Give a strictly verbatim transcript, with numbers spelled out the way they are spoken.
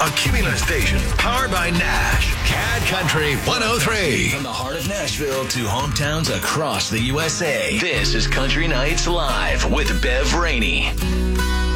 A Cumulus station powered by Nash. Cad Country one oh three. From the heart of Nashville to hometowns across the U S A. This is Country Nights Live with Bev Rainey.